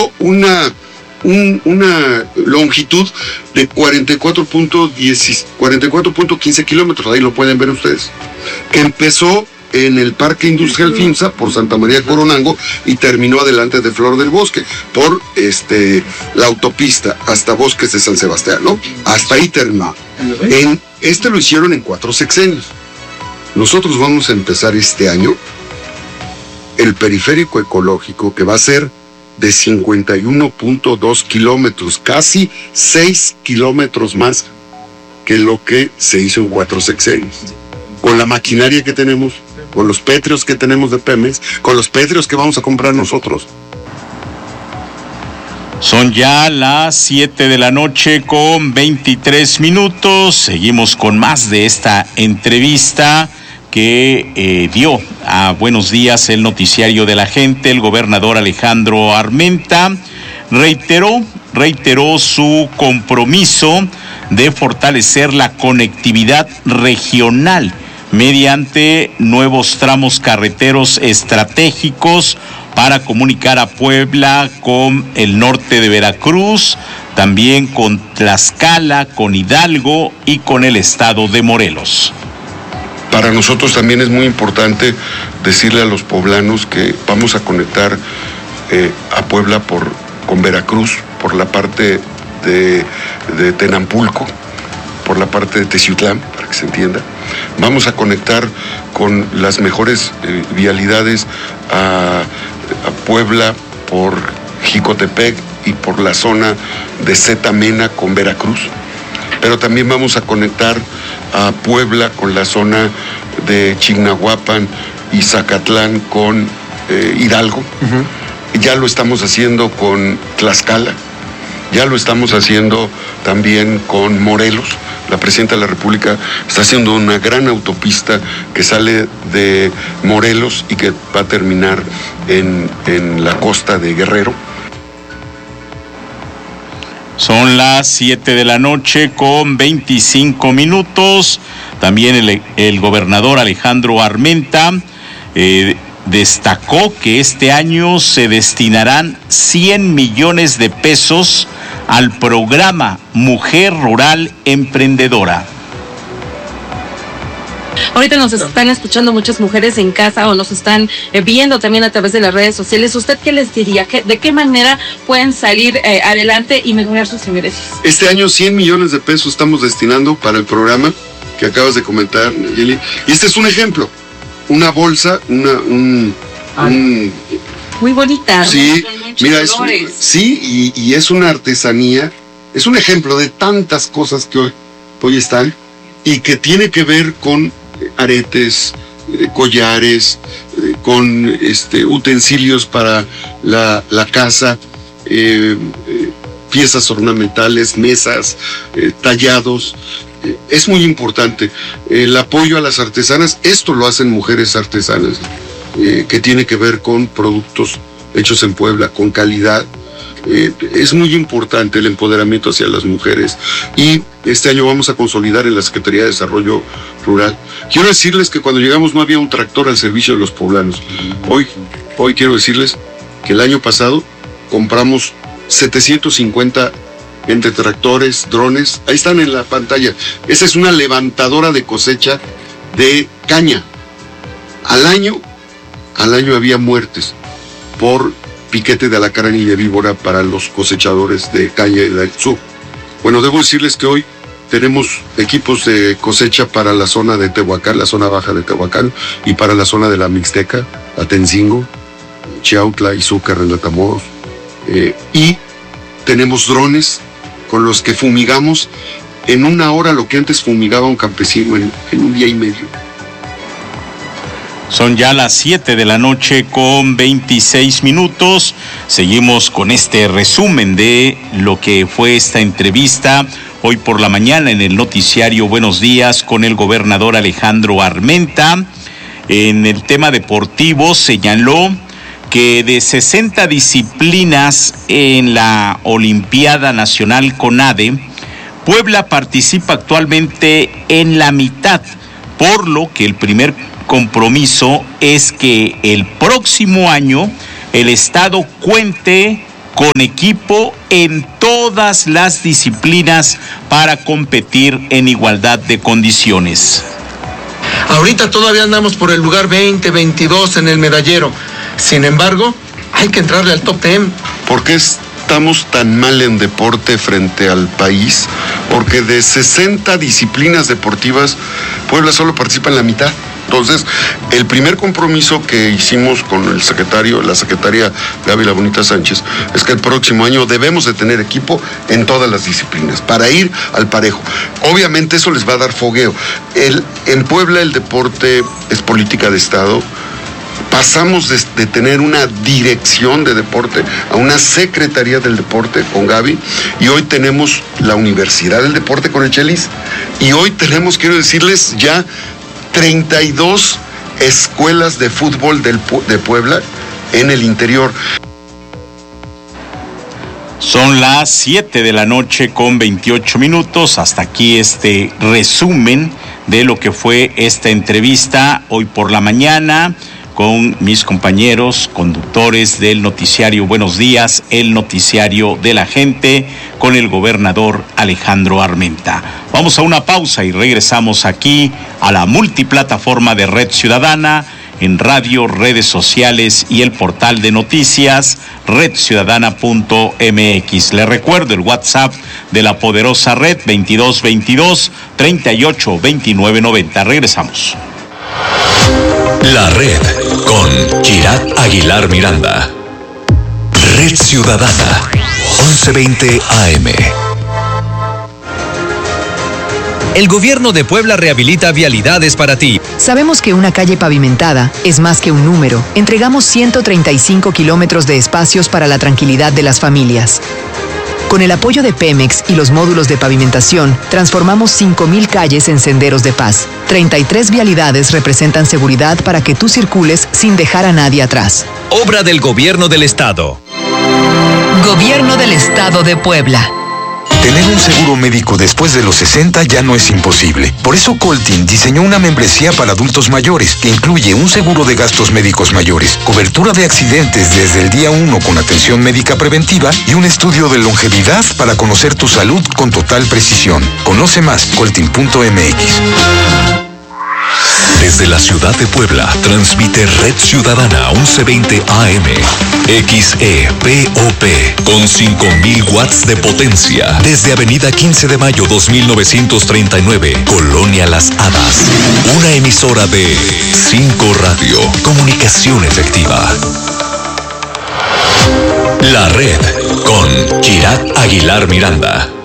tuvo una longitud de 44.15 kilómetros, ahí lo pueden ver ustedes, que empezó en el Parque Industrial FIMSA por Santa María Coronango y terminó adelante de Flor del Bosque por la autopista hasta Bosques de San Sebastián, ¿no? Hasta ahí terminó. Lo hicieron en 4 sexenios. Nosotros vamos a empezar este año el periférico ecológico, que va a ser de 51.2 kilómetros, casi 6 kilómetros más que lo que se hizo en 4 sexenios. Con la maquinaria que tenemos, con los pétreos que tenemos de Pemex, con los pétreos que vamos a comprar nosotros. Son ya las 7 de la noche con 23 minutos. Seguimos con más de esta entrevista que dio a Buenos Días, el noticiario de la gente. El gobernador Alejandro Armenta reiteró su compromiso de fortalecer la conectividad regional mediante nuevos tramos carreteros estratégicos para comunicar a Puebla con el norte de Veracruz, también con Tlaxcala, con Hidalgo y con el estado de Morelos. Para nosotros también es muy importante decirle a los poblanos que vamos a conectar a Puebla con Veracruz, por la parte de Tenampulco, por la parte de Teciutlán, para que se entienda. Vamos a conectar con las mejores vialidades a Puebla por Jicotepec y por la zona de Zetamena con Veracruz. Pero también vamos a conectar a Puebla con la zona de Chignahuapan y Zacatlán con Hidalgo. Uh-huh. Ya lo estamos haciendo con Tlaxcala, ya lo estamos haciendo también con Morelos. La presidenta de la República está haciendo una gran autopista que sale de Morelos y que va a terminar en la costa de Guerrero. Son las 7 de la noche con 25 minutos. También el gobernador Alejandro Armenta destacó que este año se destinarán 100 millones de pesos al programa Mujer Rural Emprendedora. Ahorita nos están escuchando muchas mujeres en casa o nos están viendo también a través de las redes sociales. ¿Usted qué les diría? ¿De qué manera pueden salir adelante y mejorar sus ingresos? Este año 100 millones de pesos estamos destinando para el programa que acabas de comentar, Nayeli. Y este es un ejemplo. Una bolsa, muy bonita. Sí, mira, y es una artesanía. Es un ejemplo de tantas cosas que hoy están y que tiene que ver con aretes, collares, con utensilios para la casa, piezas ornamentales, mesas, tallados. Es muy importante el apoyo a las artesanas. Esto lo hacen mujeres artesanas, que tiene que ver con productos hechos en Puebla, con calidad. Es muy importante el empoderamiento hacia las mujeres y este año vamos a consolidar en la Secretaría de Desarrollo Rural. Quiero decirles que cuando llegamos no había un tractor al servicio de los poblanos. Hoy quiero decirles que el año pasado compramos 750 entre tractores, drones. Ahí están en la pantalla. Esa es una levantadora de cosecha de caña. Al año había muertes por piquete de alacrán y de víbora para los cosechadores de caña del sur. Bueno, debo decirles que hoy tenemos equipos de cosecha para la zona de Tehuacán, la zona baja de Tehuacán, y para la zona de la Mixteca, Atencingo, Chiautla, Izúcar, en Matamoros. Y tenemos drones con los que fumigamos en una hora lo que antes fumigaba un campesino en un día y medio. Son ya las 7 de la noche con 26 minutos. Seguimos con este resumen de lo que fue esta entrevista hoy por la mañana en el noticiario Buenos Días con el gobernador Alejandro Armenta. En el tema deportivo señaló que de 60 disciplinas en la Olimpiada Nacional CONADE, Puebla participa actualmente en la mitad, por lo que el primer compromiso es que el próximo año el Estado cuente con equipo en todas las disciplinas para competir en igualdad de condiciones. Ahorita todavía andamos por el lugar 20, 22 en el medallero. Sin embargo, hay que entrarle al top 10. ¿Por qué estamos tan mal en deporte frente al país? Porque de 60 disciplinas deportivas, Puebla solo participa en la mitad. Entonces, el primer compromiso que hicimos con el secretario, la secretaria Gaby La Bonita Sánchez, es que el próximo año debemos de tener equipo en todas las disciplinas para ir al parejo. Obviamente eso les va a dar fogueo. En Puebla el deporte es política de Estado. Pasamos de tener una dirección de deporte a una secretaría del deporte con Gaby, y hoy tenemos la Universidad del Deporte con el Chelis, y hoy tenemos, quiero decirles, ya 32 escuelas de fútbol de Puebla en el interior. Son las 7 de la noche con 28 minutos. Hasta aquí este resumen de lo que fue esta entrevista hoy por la mañana con mis compañeros conductores del noticiario Buenos Días, el noticiario de la gente, con el gobernador Alejandro Armenta. Vamos a una pausa y regresamos aquí a la multiplataforma de Red Ciudadana, en radio, redes sociales y el portal de noticias redciudadana.mx. Le recuerdo el WhatsApp de la poderosa red 2222 38 29 90. Regresamos. La Red con Kirat Aguilar Miranda. Red Ciudadana 1120 AM. El gobierno de Puebla rehabilita vialidades para ti. Sabemos que una calle pavimentada es más que un número. Entregamos 135 kilómetros de espacios para la tranquilidad de las familias. Con el apoyo de Pemex y los módulos de pavimentación, transformamos 5,000 calles en senderos de paz. 33 vialidades representan seguridad para que tú circules sin dejar a nadie atrás. Obra del Gobierno del Estado. Gobierno del Estado de Puebla. Tener un seguro médico después de los 60 ya no es imposible. Por eso Coltin diseñó una membresía para adultos mayores que incluye un seguro de gastos médicos mayores, cobertura de accidentes desde el día 1 con atención médica preventiva y un estudio de longevidad para conocer tu salud con total precisión. Conoce más, coltin.mx. Desde la ciudad de Puebla, transmite Red Ciudadana 1120 AM, XEPOP, con 5,000 watts de potencia. Desde Avenida 15 de Mayo 2939, Colonia Las Hadas. Una emisora de 5 Radio, comunicación efectiva. La Red con Kirat Aguilar Miranda.